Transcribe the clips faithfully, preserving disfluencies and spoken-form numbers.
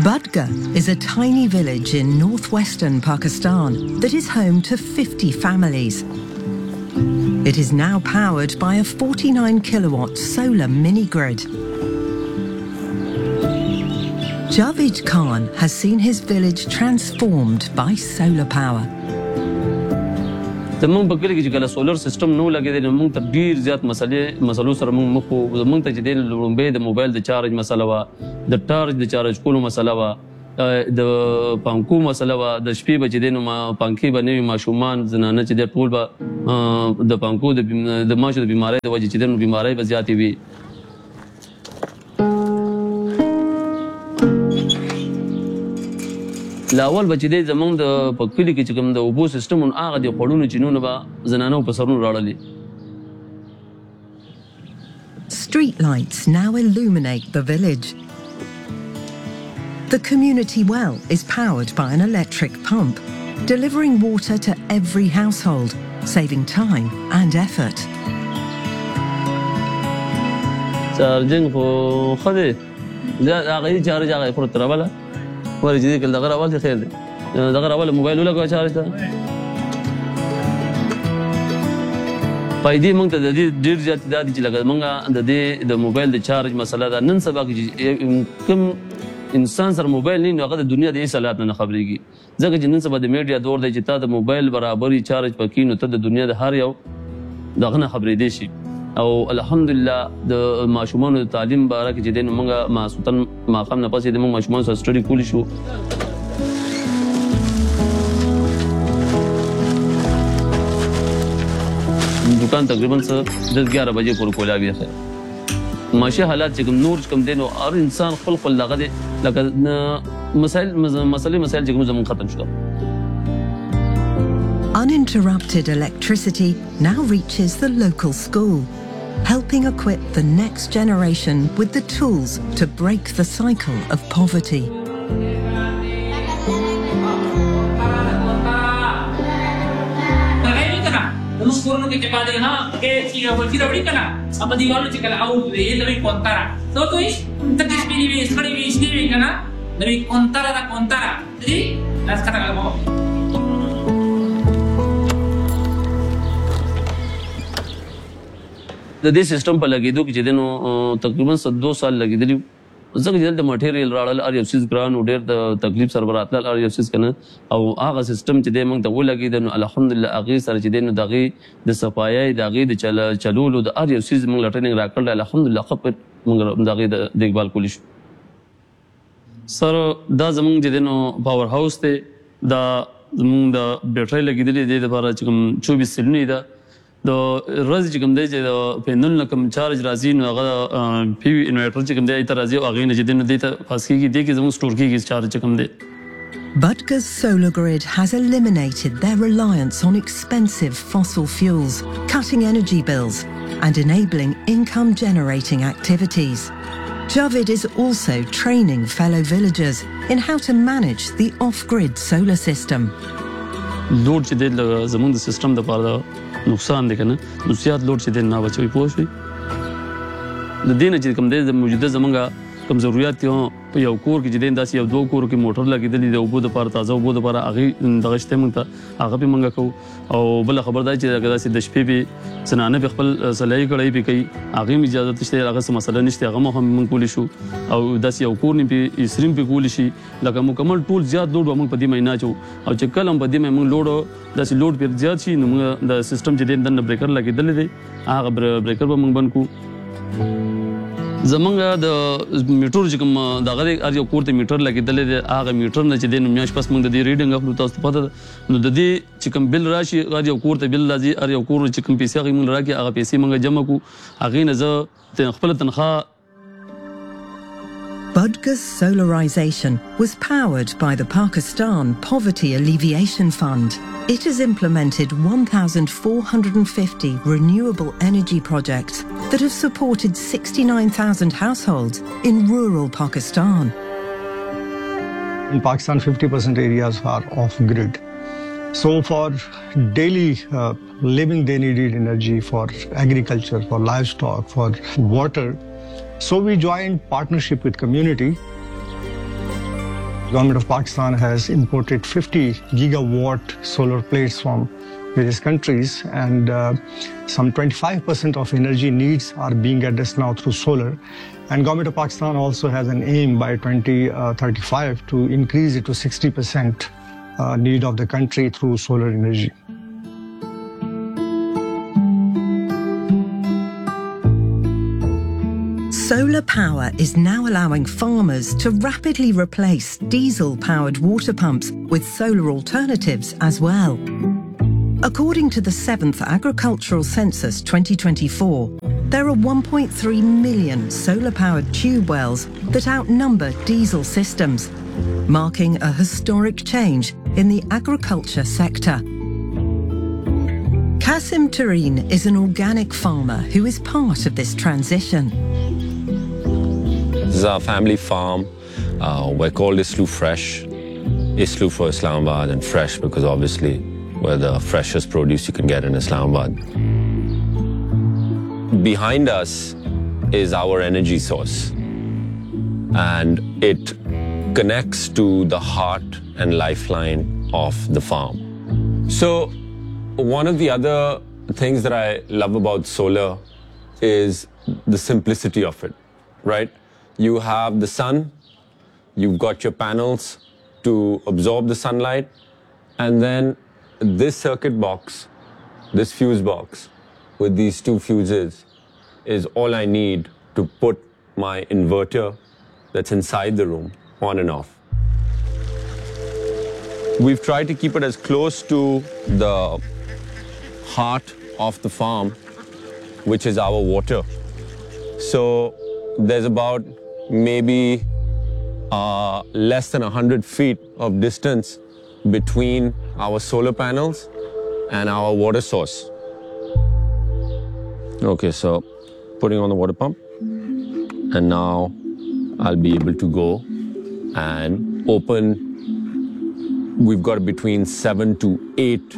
Budga is a tiny village in northwestern Pakistan that is home to fifty families. It is now powered by a forty-nine kilowatt solar mini-grid. Javid Khan has seen his village transformed by solar power. زمونږ په کلي کې چې کله سولر سیسټم نو لګېدی نو موږ ته ډېر زیات مسلې مسلو سره موږ مخ وو. زمونږ ته چې دی لومړی د موبایل د چارج مسله وه، د ټارج د چارج کولو مسله وه، د پانکو مسله وه. د شپې به چې دی نو پانکې به نه وي، ماشومان زنانه چې دی ټول به د پانکو د ماشو د بیمارۍ د وجې چې دی نو بیمارۍ به زیاتې وي. لاول به چې دی زمونږ د په کلي کې چې کوم د اوبو سیسټم و هغه د خوړونو چینونه به زنانو په سرونو راړلې. Street lights now illuminate the village. The community well is powered by an electric pump, delivering water to every household, saving time and effort. Charging for خدي لا غير charge هغه پر ترابله ور جدي کله دغه اول خیر دی دغه اول موبایل ولګو چارج ته فائدې مونږ ته د دې ډېر زیات دي چې لکه مونږ د دې د موبایل د چارج مسله ده. نن سبا کې کوم انسان سره موبایل نه هغه د دنیا د هیڅ حالات نه خبرېږي، ځکه چې نن سبا د میډیا دور دی چې تا د موبایل برابري چارج پکې نو ته د دنیا د هر یو دغه نه خبرېدی شي. او الحمدلله د ماشومانو د تعلیم باره کې چې دی نو موږ ماسوتن ماښام نه پسې د موږ ماشومانو سره سټډي کولی شو. دکان تقریبا څه دس ګیاره بجې پورې کولا وي. خیر معاشي حالات چې کوم نور کوم دی نو هر انسان خپل خپل دغه دی لکه مسایل مسلې مسایل چې کوم زموږ ختم شو. Uninterrupted electricity now reaches the local school, helping equip the next generation with the tools to break the cycle of poverty. د دې سیسټم په لګېدو کې چې دی نو تقریبا څه دو سال لګېدلي، ځکه چې دلته مټیریل راړل هر یو څیز ګران و، ډېر د تکلیف سره به راتلل هر یو څیز که نه. او هغه سیسټم چې دی موږ ته ولګېده نو الحمدلله هغې سره چې دی نو د هغې د صفایۍ د هغې د چلولو د هر یو څیز موږ له ټریننګ راکړلی الحمدلله ښه موږ د هغې د دیکبال کولی شو. سر دا زموږ چې دی نو پاور هاوس دی، دا زموږ د بیټرۍ لګېدلې دې دپاره چې کوم چوبیس سلونه یې ده. د ورځې چې کوم دی چې د پینل نه کوم چارج راځي نو هغه پی وي انورټر چې کوم دی هغې ته راځي او هغې نه چې دی نو دې ته پاس کېږي، دې کې زموږ سټور کېږي چارج چې کوم دی. Budga's solar grid has eliminated their reliance on expensive fossil fuels, cutting energy bills and enabling income-generating activities. Javid is also training fellow villagers in how to manage the off-grid solar system. لوډ چې دی زموږ د سیسټم دپاره نقصان دی که نه نو زیات لوډ چې دی نه بچوي پوه شوي. د دې نه چې کوم دی د موجوده زموږ کوم ضرورت دي په یو کور کې چې دی داسې یو دوه کورو کې موټر لګېدلي د اوبو دپاره تازه اوبو دپاره هغې دغه شته موږ ته هغه پې موږ کوو. او بله خبر دا چې داسې د شپې پې زنانه پې خپل سلایي کړی پې کوي هغې هم اجازت شته، هغه څه مسله نشته، هغه هم موږ کولی شو. او داسې یو کور نه پې اسریم پې کولی شي لکه مکمل ټول زیات لوډ به موږ په دې مې نه اچوو. او چې کله هم په دې مې موږ لوډ داسې لوډ پې زیات شي نو موږ د سیسټم چې دی دننه بریکر لګېدلی دی هغه بریکر به موږ بند کړو. زمونږ د میټر چې کوم دغه دی هر یو کور ته میټر لګېدلی دی هغه میټر نه چې دی نو میاشت پس موږ د دې ریډنګ اخلو. تاسو ته پته ده نو د دې چې کوم بل راشي هر یو کور ته بل راځي، هر یو کور چې کوم پیسې هغې موږ راکړي هغه پیسې موږ جمع کړو، هغې نه زه خپله تنخواه. Budga's solarization was powered by the Pakistan Poverty Alleviation Fund. It has implemented one thousand four hundred fifty renewable energy projects that have supported sixty-nine thousand households in rural Pakistan. In Pakistan, fifty percent areas are off-grid. So for daily uh, living, they needed energy for agriculture, for livestock, for water. So we joined partnership with community. Government of Pakistan has imported fifty gigawatt solar plates from various countries, and uh, some twenty-five percent of energy needs are being addressed now through solar. And Government of Pakistan also has an aim by twenty thirty-five to increase it to sixty percent uh, need of the country through solar energy. Solar power is now allowing farmers to rapidly replace diesel-powered water pumps with solar alternatives as well. According to the seventh Agricultural Census twenty twenty-four, there are one point three million solar-powered tube wells that outnumber diesel systems, marking a historic change in the agriculture sector. Qasim Tareen is an organic farmer who is part of this transition. This is our family farm. Uh, we're called Islu Fresh. Islu for Islamabad and Fresh because obviously we're the freshest produce you can get in Islamabad. Behind us is our energy source, and it connects to the heart and lifeline of the farm. So one of the other things that I love about solar is the simplicity of it, right? You have the sun, you've got your panels to absorb the sunlight, and then this circuit box, this fuse box with these two fuses is all I need to put my inverter that's inside the room on and off. We've tried to keep it as close to the heart of the farm, which is our water. So there's about maybe uh, less than one hundred feet of distance between our solar panels and our water source. Okay, so putting on the water pump, and now I'll be able to go and open. We've got between seven to eight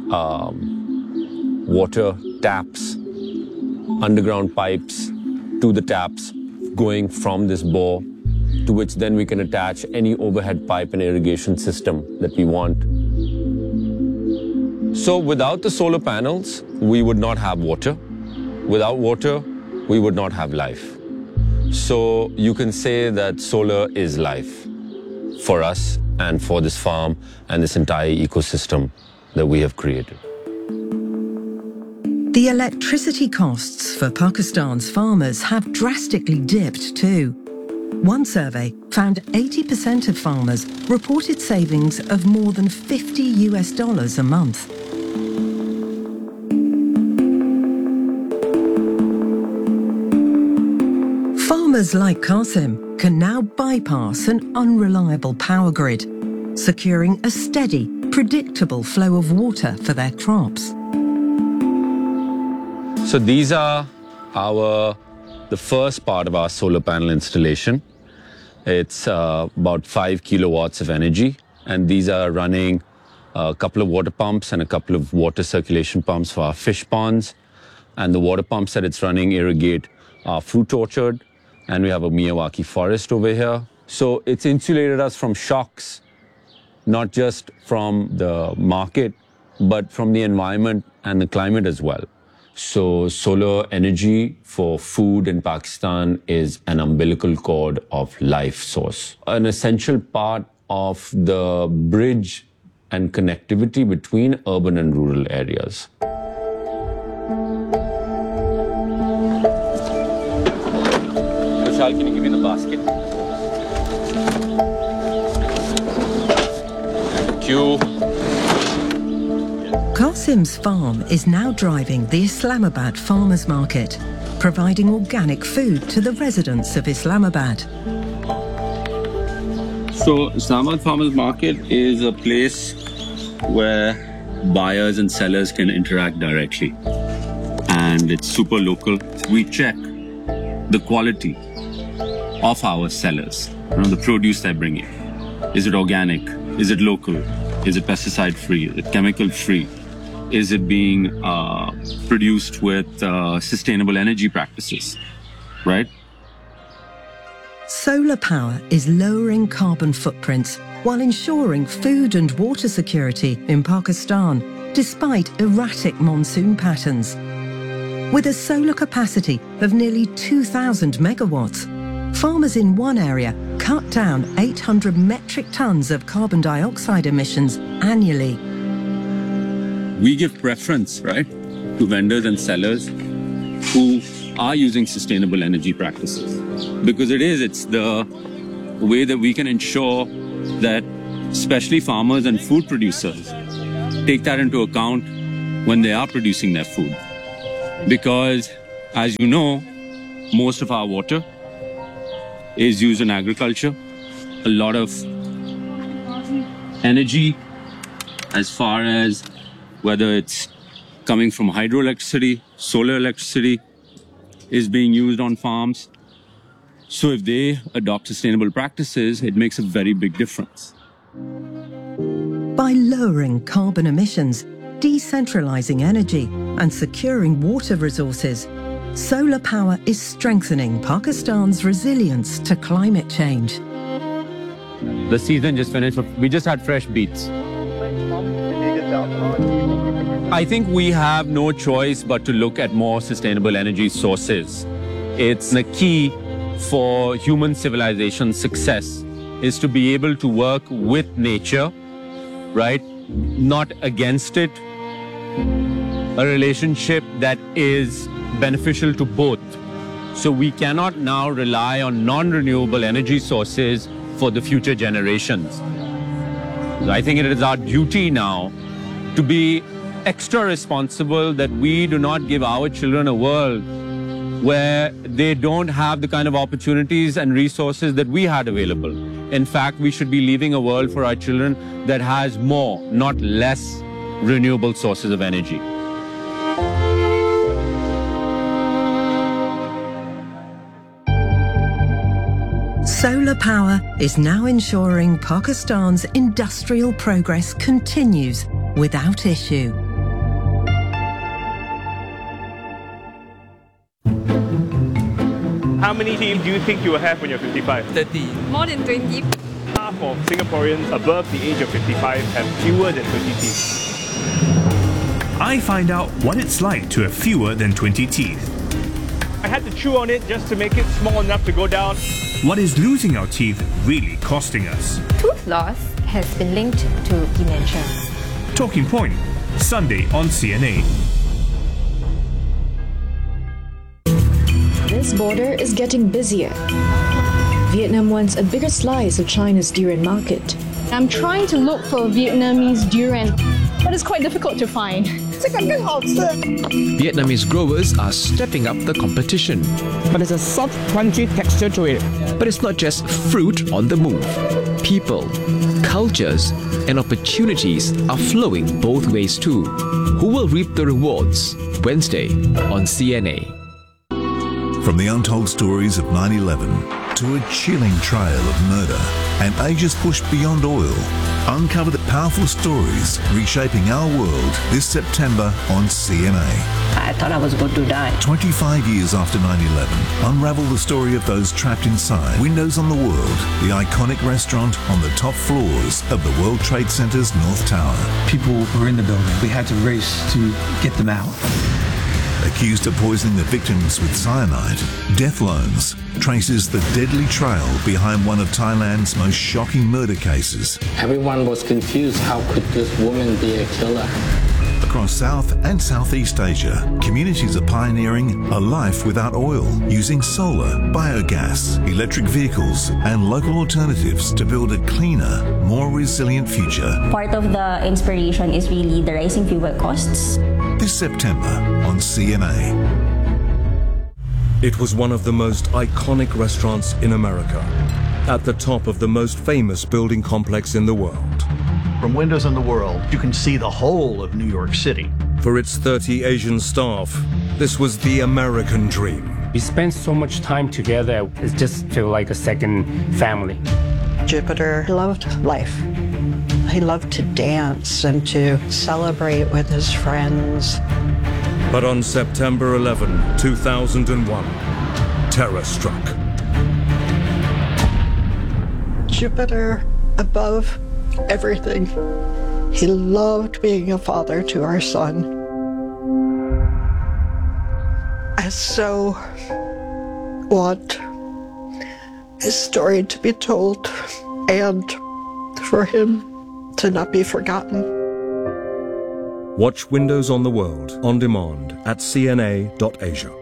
um, water taps, underground pipes to the taps going from this bore, to which then we can attach any overhead pipe and irrigation system that we want. So without the solar panels, we would not have water. Without water, we would not have life. So you can say that solar is life for us and for this farm and this entire ecosystem that we have created. The electricity costs for Pakistan's farmers have drastically dipped too. One survey found eighty percent of farmers reported savings of more than fifty US dollars a month. Farmers like Qasim can now bypass an unreliable power grid, securing a steady, predictable flow of water for their crops. So these are our, the first part of our solar panel installation. It's uh, about five kilowatts of energy, and these are running a couple of water pumps and a couple of water circulation pumps for our fish ponds. And the water pumps that it's running irrigate our fruit orchard, and we have a Miyawaki forest over here. So it's insulated us from shocks, not just from the market, but from the environment and the climate as well. So solar energy for food in Pakistan is an umbilical cord of life source, an essential part of the bridge and connectivity between urban and rural areas. Vishal, can you give me the basket? Thank you. Qasim's farm is now driving the Islamabad Farmers Market, providing organic food to the residents of Islamabad. So Islamabad Farmers Market is a place where buyers and sellers can interact directly. And it's super local. We check the quality of our sellers, you know, the produce they bring in. Is it organic? Is it local? Is it pesticide free? Is it chemical free? Is it being uh, produced with uh, sustainable energy practices, right? Solar power is lowering carbon footprints while ensuring food and water security in Pakistan, despite erratic monsoon patterns. With a solar capacity of nearly two thousand megawatts, farmers in one area cut down eight hundred metric tons of carbon dioxide emissions annually. We give preference, right, to vendors and sellers who are using sustainable energy practices. Because it is, it's the way that we can ensure that especially farmers and food producers take that into account when they are producing their food. Because, as you know, most of our water is used in agriculture. A lot of energy, as far as whether it's coming from hydroelectricity, solar electricity, is being used on farms. So if they adopt sustainable practices, it makes a very big difference. By lowering carbon emissions, decentralizing energy, and securing water resources, solar power is strengthening Pakistan's resilience to climate change. The season just finished. We just had fresh beets. I think we have no choice but to look at more sustainable energy sources. It's the key for human civilization success is to be able to work with nature, right? Not against it. A relationship that is beneficial to both. So we cannot now rely on non-renewable energy sources for the future generations. I think it is our duty now to be extra responsible that we do not give our children a world where they don't have the kind of opportunities and resources that we had available. In fact, we should be leaving a world for our children that has more, not less, renewable sources of energy. Solar power is now ensuring Pakistan's industrial progress continues without issue. How many teeth do you think you will have when you're fifty-five? thirty. More than twenty. Half of Singaporeans above the age of fifty-five have fewer than twenty teeth. I find out what it's like to have fewer than twenty teeth. I had to chew on it just to make it small enough to go down. What is losing our teeth really costing us? Tooth loss has been linked to dementia. Talking Point, Sunday on C N A. This border is getting busier. Vietnam wants a bigger slice of China's durian market. I'm trying to look for Vietnamese durian, but it's quite difficult to find. Vietnamese growers are stepping up the competition. But there's a soft, crunchy texture to it. But it's not just fruit on the move. People, cultures, and opportunities are flowing both ways too. Who will reap the rewards? Wednesday on C N A. From the untold stories of nine eleven to a chilling trail of murder and ages pushed beyond oil, uncover the powerful stories reshaping our world this September on C N A. I thought I was going to die. twenty-five years after nine eleven, unravel the story of those trapped inside Windows on the World, the iconic restaurant on the top floors of the World Trade Center's North Tower. People were in the building. We had to race to get them out. Accused of poisoning the victims with cyanide, Death Loans traces the deadly trail behind one of Thailand's most shocking murder cases. Everyone was confused. How could this woman be a killer? Across South and Southeast Asia, communities are pioneering a life without oil, using solar, biogas, electric vehicles, and local alternatives to build a cleaner, more resilient future. Part of the inspiration is really the rising fuel costs. This September on C N A. It was one of the most iconic restaurants in America, at the top of the most famous building complex in the world. From Windows on the World, you can see the whole of New York City. For its thirty Asian staff, this was the American dream. We spent so much time together, it just felt like a second family. Jupiter loved life. He loved to dance and to celebrate with his friends. But on September eleventh, two thousand one, terror struck. Jupiter above everything. He loved being a father to our son. I so want his story to be told and for him to not be forgotten. Watch Windows on the World on demand at c n a dot asia.